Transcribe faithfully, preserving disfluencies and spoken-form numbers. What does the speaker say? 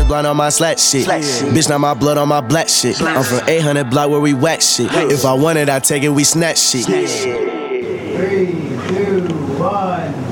blind on my slack shit. Bitch, not my blood on my black shit. I'm from eight hundred block where we whack shit. If I want it, I take it, we snatch shit. Three, two, one.